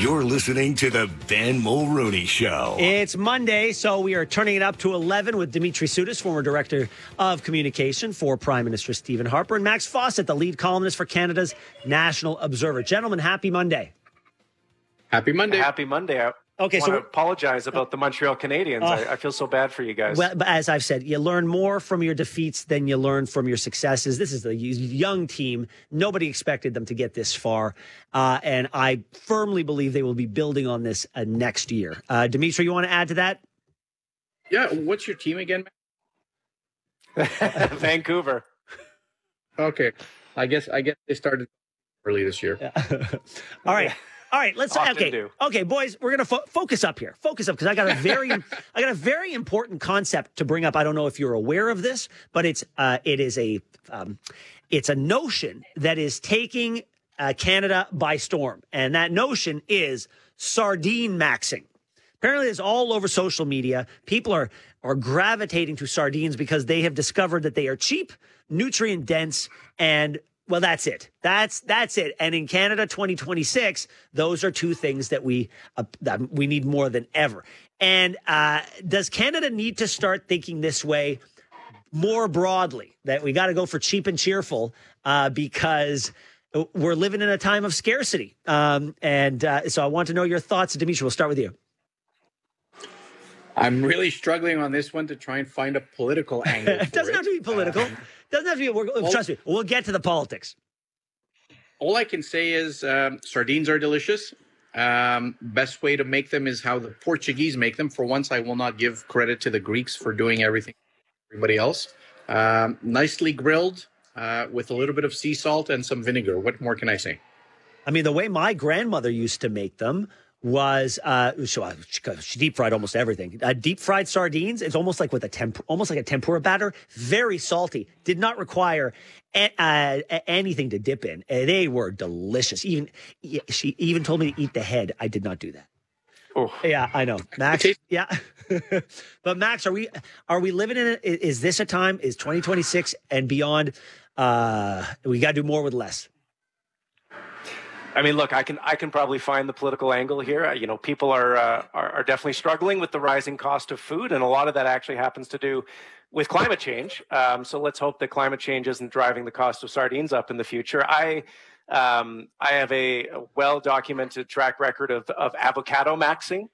You're listening to the Ben Mulrooney Show. It's Monday, so we are turning it up to 11 with Dimitri Soudis, former Director of Communication for Prime Minister Stephen Harper, and Max Fawcett, the lead columnist for Canada's National Observer. Gentlemen, happy Monday. Happy Monday. Happy Monday. Okay, I want to apologize about the Montreal Canadiens. I feel so bad for you guys. Well, but as I've said, you learn more from your defeats than you learn from your successes. This is a young team. Nobody expected them to get this far. And I firmly believe they will be building on this next year. Dimitri, you want to add to that? Yeah. What's your team again? Vancouver. Okay. I guess they started early this year. Yeah. All right. All right, let's okay, boys, we're going to focus up here. Focus up because I got a very important concept to bring up. I don't know if you're aware of this, but it's a notion that is taking Canada by storm, and that notion is sardine maxing. Apparently, it's all over social media. People are gravitating to sardines because they have discovered that they are cheap, nutrient dense, and well, that's it. That's it. And in Canada 2026, those are two things that we need more than ever. And does Canada need to start thinking this way more broadly, that we got to go for cheap and cheerful because we're living in a time of scarcity? So I want to know your thoughts. Dimitri, we'll start with you. I'm really struggling on this one to try and find a political angle. It doesn't have to be political. Doesn't have to be. Trust me, we'll get to the politics. All I can say is sardines are delicious. Best way to make them is how the Portuguese make them. For once, I will not give credit to the Greeks for doing everybody else. Nicely grilled with a little bit of sea salt and some vinegar. What more can I say? I mean, the way my grandmother used to make them was she deep fried almost everything. Deep fried sardines. It's almost like almost like a tempura batter. Very salty. Did not require anything to dip in. They were delicious. She even told me to eat the head. I did not do that. Oh yeah, I know, Max. Yeah, but Max, are we living in it? Is this a time? Is 2026 and beyond? We got to do more with less. I mean, look, I can probably find the political angle here. You know, people are definitely struggling with the rising cost of food, and a lot of that actually happens to do with climate change. So let's hope that climate change isn't driving the cost of sardines up in the future. I have a well-documented track record of avocado maxing.